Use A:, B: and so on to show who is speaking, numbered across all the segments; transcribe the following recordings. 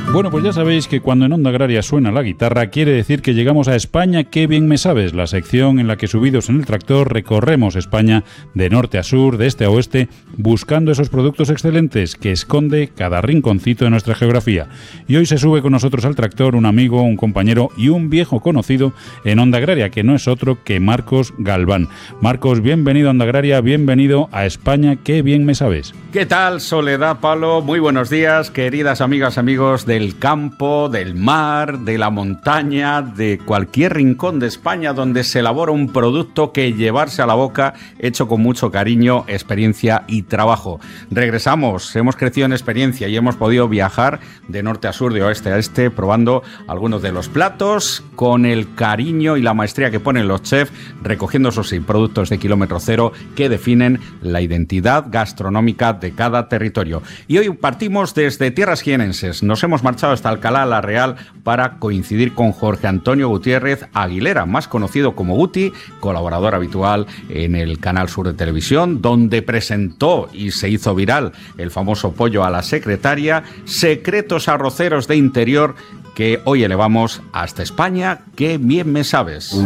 A: Bueno, pues ya sabéis que cuando en Onda Agraria suena la guitarra quiere decir que llegamos a España, qué bien me sabes, la sección en la que subidos en el tractor recorremos España de norte a sur, de este a oeste, buscando esos productos excelentes que esconde cada rinconcito de nuestra geografía. Y hoy se sube con nosotros al tractor un amigo, un compañero y un viejo conocido en Onda Agraria, que no es otro que Marcos Galván. Marcos, bienvenido a Onda Agraria, bienvenido a España, qué bien me sabes.
B: ¿Qué tal, Soledad, Pablo? Muy buenos días, queridas amigas, amigos del campo, del mar, de la montaña, de cualquier rincón de España donde se elabora un producto que llevarse a la boca, hecho con mucho cariño, experiencia y trabajo. Regresamos, hemos crecido en experiencia y hemos podido viajar de norte a sur, de oeste a este, probando algunos de los platos con el cariño y la maestría que ponen los chefs, recogiendo esos productos de kilómetro cero que definen la identidad gastronómica de cada territorio. Y hoy partimos desde tierras jienenses. Nos hemos marchado hasta Alcalá la Real para coincidir con Jorge Antonio Gutiérrez Aguilera, más conocido como Guti, colaborador habitual en el Canal Sur de Televisión, donde presentó y se hizo viral el famoso pollo a la secretaria, secretos arroceros de interior que hoy elevamos hasta España. ¡Qué bien me sabes!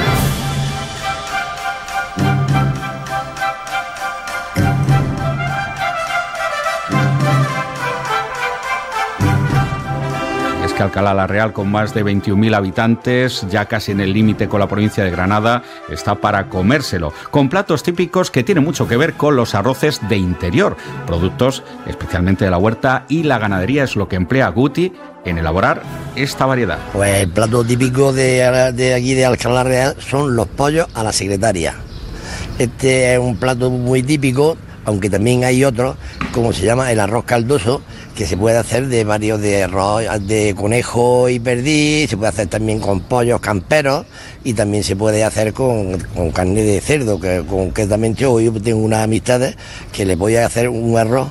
B: Que Alcalá la Real, con más de 21.000 habitantes, ya casi en el límite con la provincia de Granada, está para comérselo, con platos típicos que tienen mucho que ver con los arroces de interior, productos especialmente de la huerta y la ganadería es lo que emplea Guti en elaborar esta variedad.
C: Pues el plato típico de aquí de Alcalá la Real son los pollos a la secretaria. Este es un plato muy típico, aunque también hay otros, como se llama el arroz caldoso, que se puede hacer de varios de arroz de conejo y perdiz, se puede hacer también con pollos camperos y también se puede hacer con carne de cerdo, que concretamente hoy yo tengo unas amistades que les voy a hacer un arroz,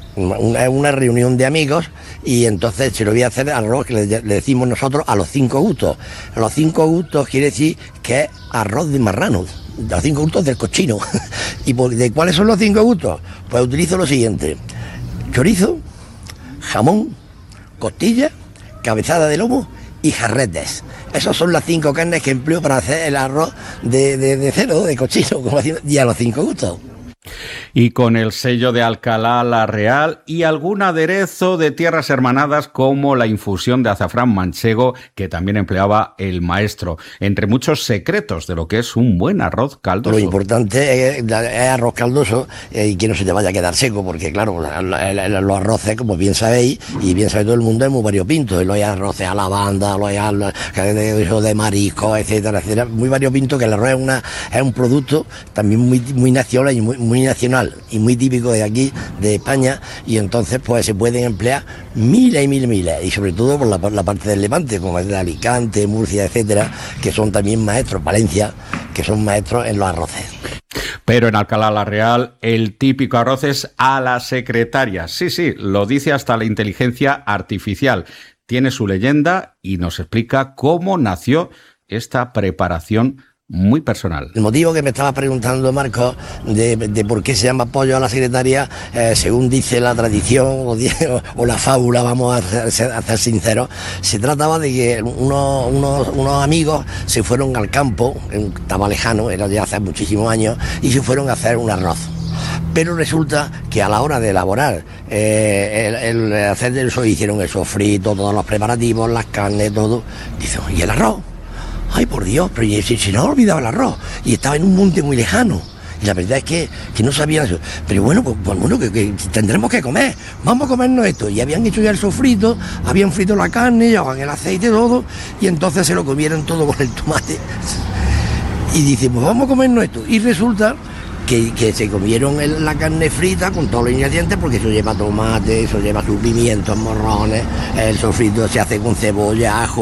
C: una reunión de amigos, y entonces se lo voy a hacer arroz que le decimos nosotros a los 5 gustos. A los 5 gustos quiere decir que es arroz de marrano, los 5 gustos del cochino. ¿Y de cuáles son los 5 gustos? Pues utilizo lo siguiente: chorizo, jamón, costilla, cabezada de lomo y jarretes. Esas son las 5 carnes que empleo para hacer el arroz de cerdo, de cochino, como decía, y a los 5 gustos.
B: Y con el sello de Alcalá la Real y algún aderezo de tierras hermanadas como la infusión de azafrán manchego que también empleaba el maestro, entre muchos secretos de lo que es un buen arroz caldoso.
C: Lo importante es arroz caldoso y que no se te vaya a quedar seco, porque claro, los arroces, como bien sabéis y bien sabe todo el mundo, es muy variopinto. Los hay arroces a la banda, los hay de marisco, etcétera, etcétera, muy variopinto, que el arroz es un producto también muy nacional y muy nacional y muy típico de aquí, de España, y entonces pues se pueden emplear miles y miles, y sobre todo por la parte del Levante, como es de Alicante, Murcia, etcétera, que son también maestros, Valencia, que son maestros en los arroces.
B: Pero en Alcalá la Real el típico arroz es a la secretaria. Sí, lo dice hasta la inteligencia artificial. Tiene su leyenda y nos explica cómo nació esta preparación muy personal.
C: El motivo que me estaba preguntando, Marcos, de por qué se llama pollo a la secretaria, según dice la tradición o la fábula, vamos a ser sinceros, se trataba de que unos amigos se fueron al campo, estaba lejano, era ya hace muchísimos años, y se fueron a hacer un arroz. Pero resulta que a la hora de elaborar, el hacer eso, hicieron el sofrito, todos los preparativos, las carnes, todo. Dice, ¿y el arroz? Ay, por Dios, pero se nos ha olvidado el arroz. Y estaba en un monte muy lejano. Y la verdad es que no sabían eso. Pero bueno, que tendremos que comer. Vamos a comernos esto. Y habían hecho ya el sofrito, habían frito la carne, llevaban el aceite, todo. Y entonces se lo comieron todo con el tomate. Y dicen, pues vamos a comernos esto. Y resulta que se comieron la carne frita con todos los ingredientes, porque eso lleva tomate, eso lleva sus pimientos, morrones, el sofrito se hace con cebolla, ajo,